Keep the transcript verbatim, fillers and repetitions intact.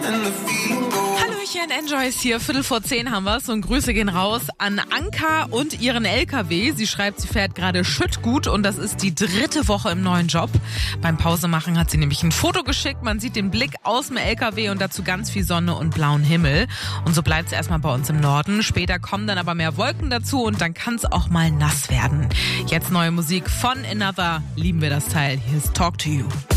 Hallöchen, Enjoy ist hier. Viertel vor zehn haben wir's und Grüße gehen raus an Anka und ihren L K W. Sie schreibt, sie fährt gerade Schüttgut und das ist die dritte Woche im neuen Job. Beim Pausemachen hat sie nämlich ein Foto geschickt. Man sieht den Blick aus dem L K W und dazu ganz viel Sonne und blauen Himmel. Und so bleibt es erstmal bei uns im Norden. Später kommen dann aber mehr Wolken dazu und dann kann es auch mal nass werden. Jetzt neue Musik von Another. Lieben wir das Teil. Hier ist Talk to You.